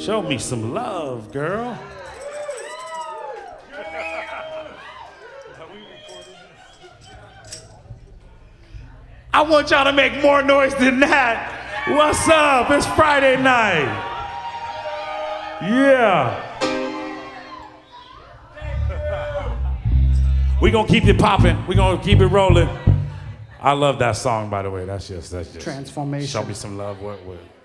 Show me some love, girl. I want y'all to make more noise than that. What's up? It's Friday night. Yeah. We gonna keep it popping. We gonna keep it rolling. I love that song, by the way. That's just Transformation. Show me some love. What?